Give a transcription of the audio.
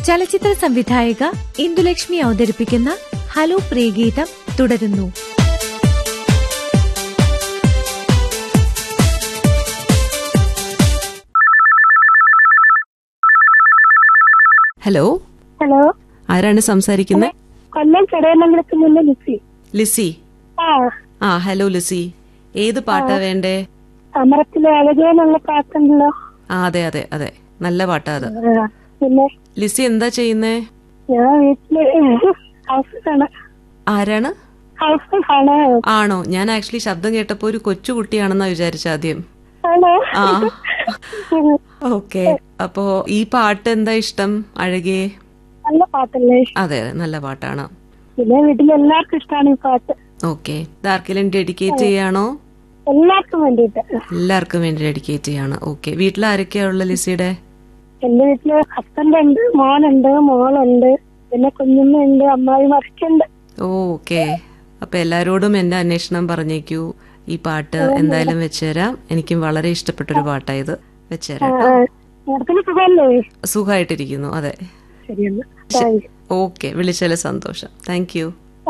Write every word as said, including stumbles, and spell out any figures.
ചലച്ചിത്ര സംവിധായിക ഇന്ദുലക്ഷ്മി അവതരിപ്പിക്കുന്ന ഹലോ പ്രിയഗീതം തുടരുന്നു. ഹലോ ഹലോ, ആരാണ് സംസാരിക്കുന്നത്? കൊല്ലം ചടയമംഗലത്ത് നിന്ന് ലിസി. ലിസി. ആ ആ ഹലോ ലിസി, ഏത് പാട്ടാ വേണ്ടേ? അമരത്തിലെ അഴകേ എന്നുള്ള പാട്ടുണ്ടല്ലോ. ആ അതെ അതെ അതെ, നല്ല പാട്ടാ അത്. പിന്നെ ലിസി എന്താ ചെയ്യുന്നേ? ഞാൻ വീട്ടില് ഹൗസാണ്. ആരാണ്? ഹൗസാണ്. ആണോ? ഞാൻ ആക്ച്വലി ശബ്ദം കേട്ടപ്പോ ഒരു കൊച്ചു കുട്ടിയാണെന്നാ വിചാരിച്ച ആദ്യം. ആണോ? ആ ഓക്കെ. അപ്പോ ഈ പാട്ട് എന്താ ഇഷ്ടം? അഴകേ നല്ല പാട്ടല്ലേ? അതെ അതെ, നല്ല പാട്ടാണ്. പിന്നെ വീട്ടിൽ എല്ലാവർക്കും ഇഷ്ടമാണ് ഈ പാട്ട്. Okay, ഇതാർക്കെങ്കിലും dedicate ചെയ്യാണോ? എല്ലാവർക്കും വേണ്ടിട്ട്. എല്ലാവർക്കും വേണ്ടി ഡെഡിക്കേറ്റ് ചെയ്യാണ്. ഓക്കെ, വീട്ടിൽ ആരൊക്കെയാ ഉള്ള ലിസിയുടെ? എന്റെ വീട്ടില് ഹസ്ബൻഡ് ഉണ്ട്, മോനുണ്ട്, മോളുണ്ട്, പിന്നെ കുഞ്ഞുമ്മ ഉണ്ട്, അമ്മായി മറിച്ചുണ്ട്. ഓക്കെ, അപ്പൊ എല്ലാരോടും എന്റെ അന്വേഷണം പറഞ്ഞേക്കൂ. ഈ പാട്ട് എന്തായാലും വെച്ചുതരാം. എനിക്കും വളരെ ഇഷ്ടപ്പെട്ടൊരു പാട്ടായത്. വെച്ചുതരാം. സുഖമല്ലേ? സുഖമായിട്ടിരിക്കുന്നു. അതെ. ശരിയെന്നാ. ഓക്കെ, വിളിച്ചാല് സന്തോഷം. Thank you.